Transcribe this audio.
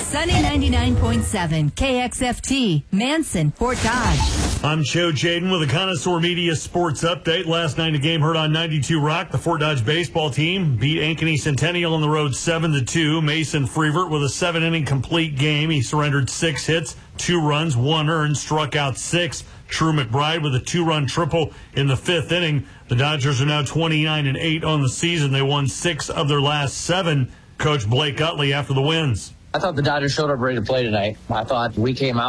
Sunny 99.7 KXFT, Manson, Fort Dodge. I'm Joe Jaden with a Connoisseur Media Sports Update. Last night, a game heard on 92 Rock. The Fort Dodge baseball team beat Ankeny Centennial on the road 7-2. Mason Freevert with a 7-inning complete game. He surrendered 6 hits, 2 runs, 1 earned, struck out 6. True McBride with a 2-run triple in the 5th inning. The Dodgers are now 29-8 on the season. They won 6 of their last 7. Coach Blake Utley after the wins. I thought the Dodgers showed up ready to play tonight. I thought we came out